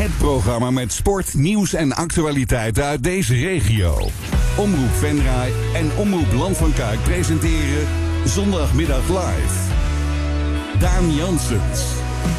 Het programma met sport, nieuws en actualiteiten uit deze regio. Omroep Venray en Omroep Land van Kuik presenteren Zondagmiddag Live. Daan Janssens.